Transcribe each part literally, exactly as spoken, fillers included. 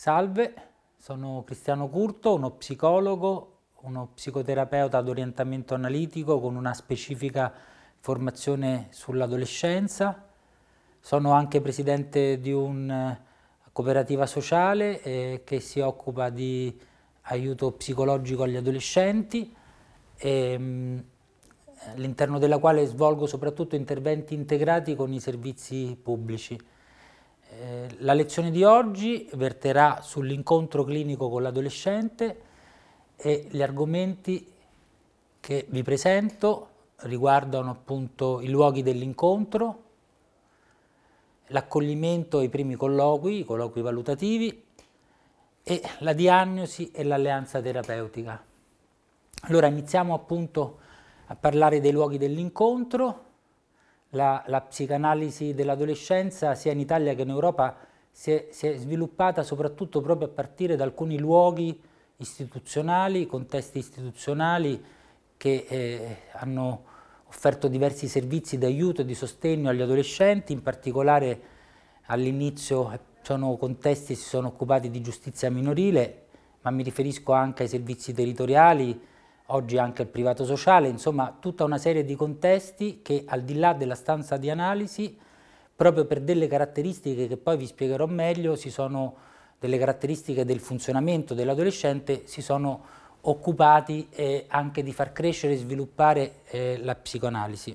Salve, sono Cristiano Curto, uno psicologo, uno psicoterapeuta ad orientamento analitico con una specifica formazione sull'adolescenza. Sono anche presidente di una cooperativa sociale eh, che si occupa di aiuto psicologico agli adolescenti, e, mh, all'interno della quale svolgo soprattutto interventi integrati con i servizi pubblici. Eh, la lezione di oggi verterà sull'incontro clinico con l'adolescente e gli argomenti che vi presento riguardano appunto i luoghi dell'incontro, l'accoglimento e i primi colloqui, i colloqui valutativi, e la diagnosi e l'alleanza terapeutica. Allora iniziamo appunto a parlare dei luoghi dell'incontro. La, la psicanalisi dell'adolescenza sia in Italia che in Europa si è, si è sviluppata soprattutto proprio a partire da alcuni luoghi istituzionali, contesti istituzionali che eh, hanno offerto diversi servizi di aiuto e di sostegno agli adolescenti. In particolare all'inizio sono contesti che si sono occupati di giustizia minorile, ma mi riferisco anche ai servizi territoriali, oggi anche al privato sociale, insomma tutta una serie di contesti che al di là della stanza di analisi, proprio per delle caratteristiche che poi vi spiegherò meglio, si sono delle caratteristiche del funzionamento dell'adolescente, si sono occupati eh, anche di far crescere e sviluppare eh, la psicoanalisi.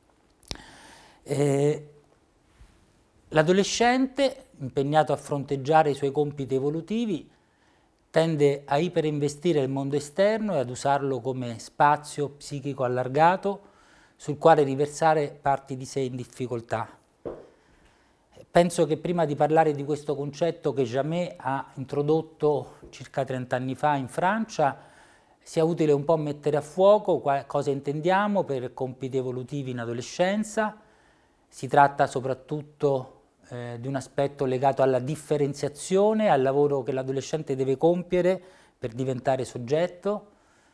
Eh, L'adolescente, impegnato a fronteggiare i suoi compiti evolutivi, tende a iperinvestire il mondo esterno e ad usarlo come spazio psichico allargato sul quale riversare parti di sé in difficoltà. Penso che prima di parlare di questo concetto che Jamet ha introdotto circa trent'anni fa in Francia, sia utile un po' mettere a fuoco cosa intendiamo per compiti evolutivi in adolescenza. Si tratta soprattutto Eh, di un aspetto legato alla differenziazione, al lavoro che l'adolescente deve compiere per diventare soggetto,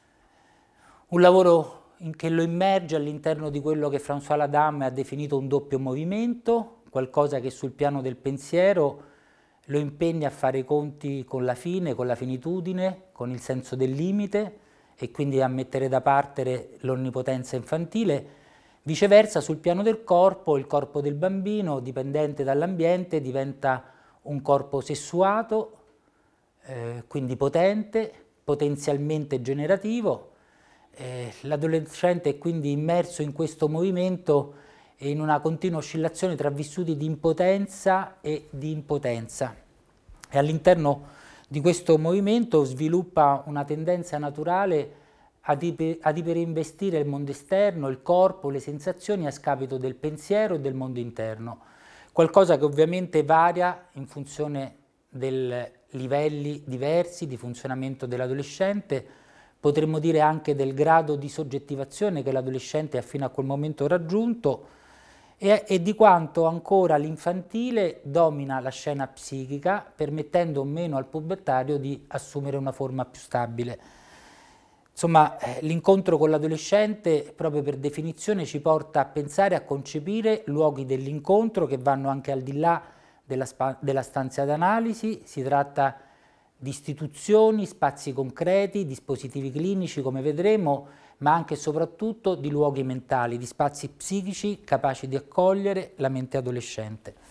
un lavoro in che lo immerge all'interno di quello che François Ladame ha definito un doppio movimento, qualcosa che sul piano del pensiero lo impegna a fare i conti con la fine, con la finitudine, con il senso del limite e quindi a mettere da parte l'onnipotenza infantile. Viceversa, sul piano del corpo, il corpo del bambino, dipendente dall'ambiente, diventa un corpo sessuato, eh, quindi potente, potenzialmente generativo. Eh, l'adolescente è quindi immerso in questo movimento e in una continua oscillazione tra vissuti di impotenza e di impotenza. E all'interno di questo movimento sviluppa una tendenza naturale ad, iper, ad iperinvestire il mondo esterno, il corpo, le sensazioni a scapito del pensiero e del mondo interno, qualcosa che ovviamente varia in funzione dei livelli diversi di funzionamento dell'adolescente, potremmo dire anche del grado di soggettivazione che l'adolescente ha fino a quel momento raggiunto e, e di quanto ancora l'infantile domina la scena psichica, permettendo o meno al pubertario di assumere una forma più stabile. Insomma, l'incontro con l'adolescente, proprio per definizione, ci porta a pensare, a concepire luoghi dell'incontro che vanno anche al di là della, della stanza d'analisi. Si tratta di istituzioni, spazi concreti, dispositivi clinici, come vedremo, ma anche e soprattutto di luoghi mentali, di spazi psichici capaci di accogliere la mente adolescente.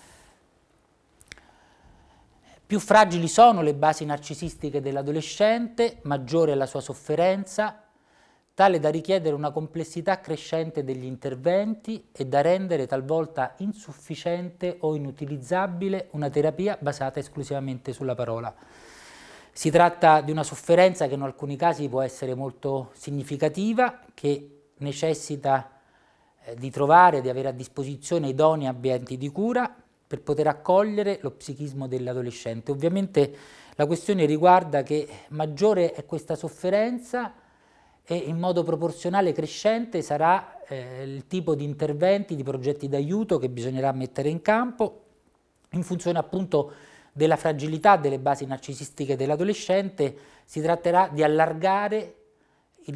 Più fragili sono le basi narcisistiche dell'adolescente, maggiore è la sua sofferenza, tale da richiedere una complessità crescente degli interventi e da rendere talvolta insufficiente o inutilizzabile una terapia basata esclusivamente sulla parola. Si tratta di una sofferenza che in alcuni casi può essere molto significativa, che necessita eh, di trovare, di avere a disposizione idonei ambienti di cura per poter accogliere lo psichismo dell'adolescente. Ovviamente la questione riguarda che maggiore è questa sofferenza e in modo proporzionale crescente sarà eh, il tipo di interventi, di progetti d'aiuto che bisognerà mettere in campo in funzione appunto della fragilità delle basi narcisistiche dell'adolescente. Si tratterà di allargare il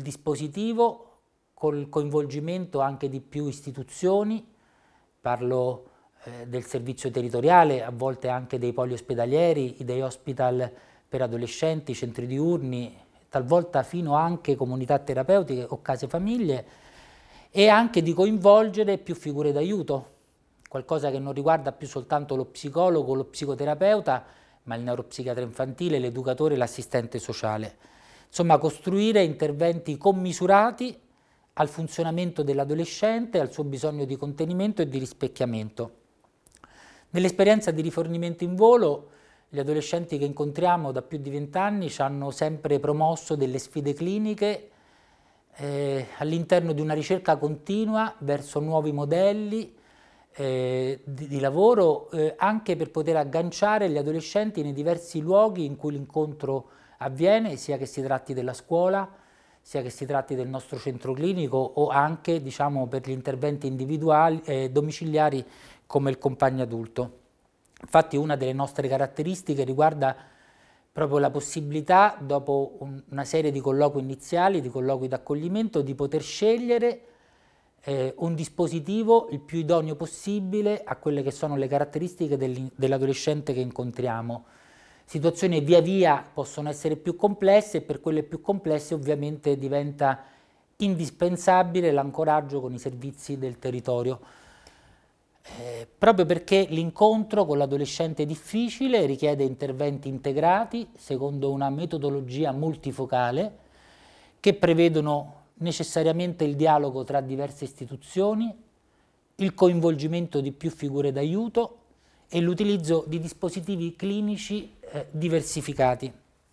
dispositivo col coinvolgimento anche di più istituzioni, parlo eh, del servizio territoriale, a volte anche dei poli ospedalieri, i day hospital per adolescenti, centri diurni, talvolta fino anche comunità terapeutiche o case famiglie, e anche di coinvolgere più figure d'aiuto, qualcosa che non riguarda più soltanto lo psicologo, lo psicoterapeuta, ma il neuropsichiatra infantile, l'educatore e l'assistente sociale. Insomma, costruire interventi commisurati al funzionamento dell'adolescente, al suo bisogno di contenimento e di rispecchiamento. Nell'esperienza di rifornimento in volo, gli adolescenti che incontriamo da più di vent'anni ci hanno sempre promosso delle sfide cliniche eh, all'interno di una ricerca continua verso nuovi modelli eh, di, di lavoro, eh, anche per poter agganciare gli adolescenti nei diversi luoghi in cui l'incontro avviene, sia che si tratti della scuola, sia che si tratti del nostro centro clinico o anche, diciamo, per gli interventi individuali, eh, domiciliari come il compagno adulto. Infatti una delle nostre caratteristiche riguarda proprio la possibilità, dopo un, una serie di colloqui iniziali, di colloqui d'accoglimento, di poter scegliere eh, un dispositivo il più idoneo possibile a quelle che sono le caratteristiche dell'adolescente che incontriamo. Situazioni via via possono essere più complesse e per quelle più complesse ovviamente diventa indispensabile l'ancoraggio con i servizi del territorio. Eh, proprio perché l'incontro con l'adolescente difficile richiede interventi integrati secondo una metodologia multifocale che prevedono necessariamente il dialogo tra diverse istituzioni, il coinvolgimento di più figure d'aiuto e l'utilizzo di dispositivi clinici eh, diversificati.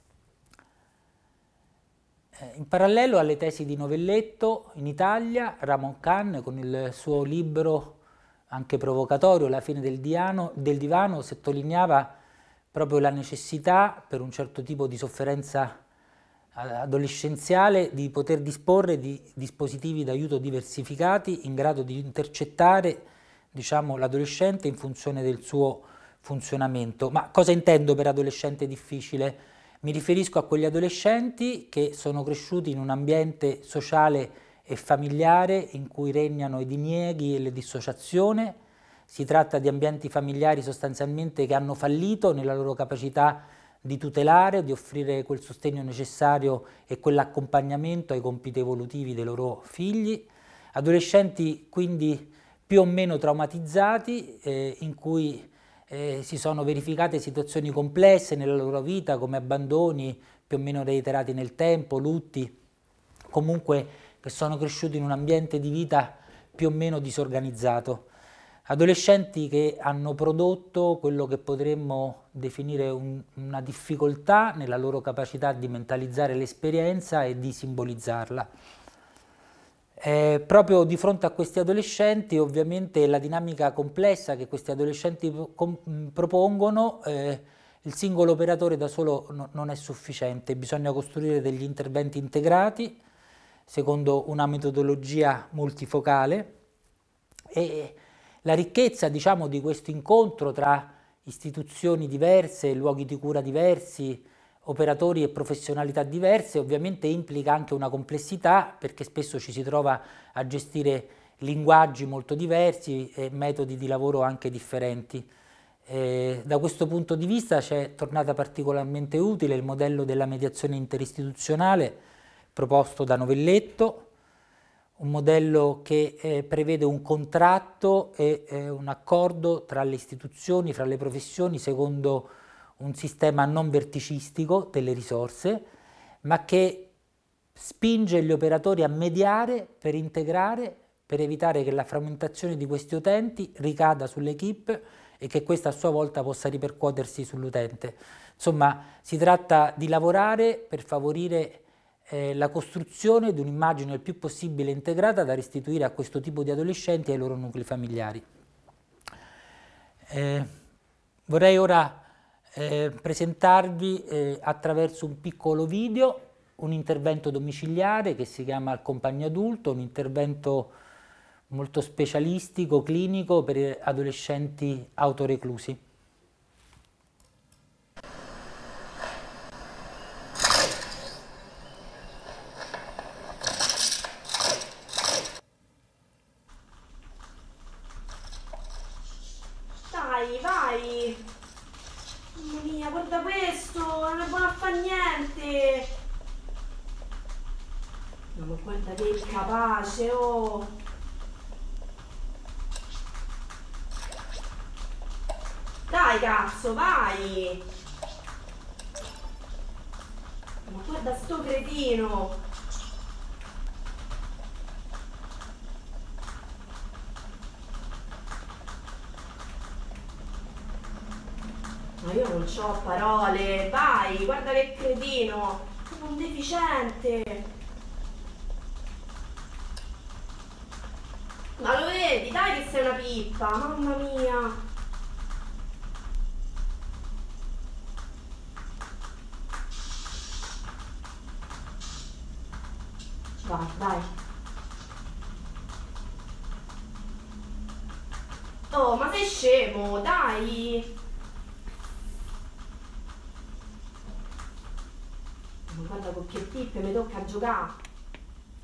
Eh, in parallelo alle tesi di Novelletto, in Italia, Ramon Khan, con il suo libro anche provocatorio, La fine del, diano, del divano, sottolineava proprio la necessità, per un certo tipo di sofferenza adolescenziale, di poter disporre di dispositivi d'aiuto diversificati in grado di intercettare, diciamo, l'adolescente in funzione del suo funzionamento. Ma cosa intendo per adolescente difficile? Mi riferisco a quegli adolescenti che sono cresciuti in un ambiente sociale e familiare in cui regnano i dinieghi e le dissociazioni. Si tratta di ambienti familiari sostanzialmente che hanno fallito nella loro capacità di tutelare, di offrire quel sostegno necessario e quell'accompagnamento ai compiti evolutivi dei loro figli. Adolescenti quindi più o meno traumatizzati, eh, in cui eh, si sono verificate situazioni complesse nella loro vita, come abbandoni più o meno reiterati nel tempo, lutti, comunque che sono cresciuti in un ambiente di vita più o meno disorganizzato. Adolescenti che hanno prodotto quello che potremmo definire un, una difficoltà nella loro capacità di mentalizzare l'esperienza e di simbolizzarla. Eh, proprio di fronte a questi adolescenti, ovviamente la dinamica complessa che questi adolescenti propongono, eh, il singolo operatore da solo no, non è sufficiente, bisogna costruire degli interventi integrati secondo una metodologia multifocale, e la ricchezza, diciamo, di questo incontro tra istituzioni diverse, luoghi di cura diversi, operatori e professionalità diverse, ovviamente implica anche una complessità, perché spesso ci si trova a gestire linguaggi molto diversi e metodi di lavoro anche differenti. Eh, da questo punto di vista ci è tornata particolarmente utile il modello della mediazione interistituzionale proposto da Novelletto, un modello che eh, prevede un contratto e eh, un accordo tra le istituzioni, fra le professioni, secondo un sistema non verticistico delle risorse, ma che spinge gli operatori a mediare per integrare, per evitare che la frammentazione di questi utenti ricada sull'equipe e che questa a sua volta possa ripercuotersi sull'utente. Insomma, si tratta di lavorare per favorire eh, la costruzione di un'immagine il più possibile integrata da restituire a questo tipo di adolescenti e ai loro nuclei familiari. Eh, vorrei ora eh, presentarvi eh, attraverso un piccolo video un intervento domiciliare che si chiama Il compagno adulto, un intervento molto specialistico, clinico per adolescenti autoreclusi. Mamma mia, guarda questo, non è buono a fare niente. No, ma guarda che è capace, oh. Dai cazzo, vai. Ma guarda sto cretino. Ma io non c'ho parole, vai, guarda che cretino, è un deficiente. Ma lo vedi, dai che sei una pippa, mamma mia. Vai, dai. Oh, ma sei scemo, dai. Ma guarda con che pippe mi tocca giocare.